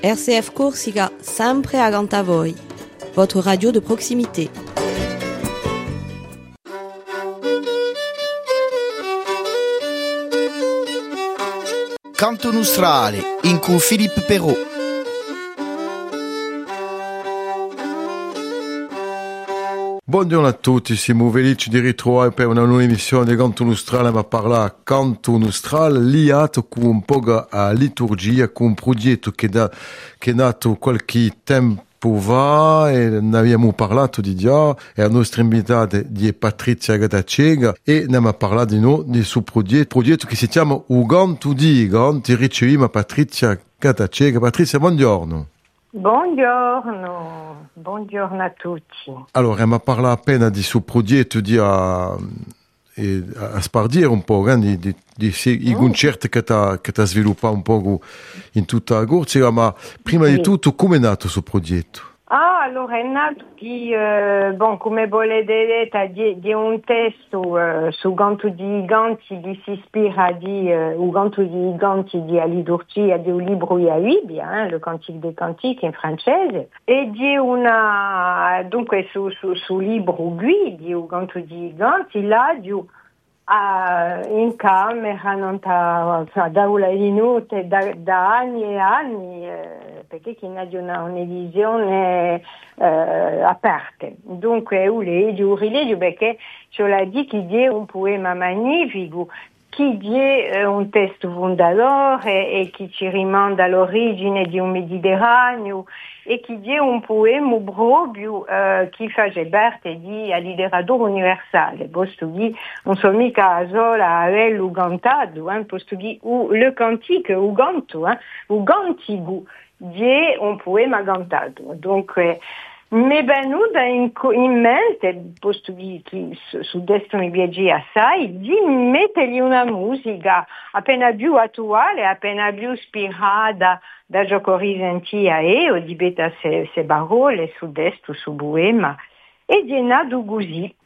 RCF Corsica, sempre accanto a voi. Votre radio de proximité. Canto Nostrale, in cui Filippo Perrault. Buongiorno a tutti, siamo felici di ritrovare per una nuova emissione di Canto Nostrale, ma parla Canto Nostrale liato con un po' a liturgia, con un progetto che è nato qualche tempo fa e ne abbiamo parlato di già, e la nostra invitata è Patrizia Gatacega e ne abbiamo parlato di suo progetto che si chiama Ugantu di Ganti. Riceviamo Patrizia Gatacega. Patrizia, buongiorno. Buongiorno a tutti. Allora, mi parla appena di suo progetto a spardire un po' i concerti che ha sviluppato un po' in tutta la Corsica, ma prima di tutto come è nato questo progetto? Allora è nato come volete di un testo su Gantu di Ganti che si ispira di Ugantu di Ganti di liturgia di un libro di Bibbia, le Cantique des Cantiques in francese, e di dunque su libro qui di Ugantu di Ganti là in camera da una minute da anni e anni perché chi ha un'edizione aperta. Dunque un rilegio perché ce l'ha di chi è un poema magnifico, chi è un testo fondatore e chi ci rimanda all'origine di un Mediterraneo e chi è un poema proprio che fa parte di letteratura universale, posto che non so mica solo averlo cantato, posto che le cantiche uganto, ugantigo, è un poema cantato. Dunque mi è venuta in mente, posto che su questo mi piace assai, di mettergli una musica appena più attuale, appena più ispirata da ciò che risentia o di mettere se parole su questo, su poema. E è nato così.